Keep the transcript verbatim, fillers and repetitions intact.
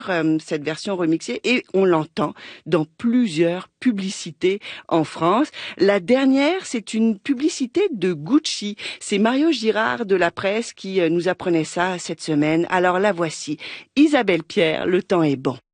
euh, cette version remixée et on l'entend dans plusieurs publicités en France. La dernière, c'est une publicité de Gucci. C'est Mario Girard de La Presse qui euh, nous apprenait ça cette semaine. Alors la voici. Isabelle Pierre, le temps est bon.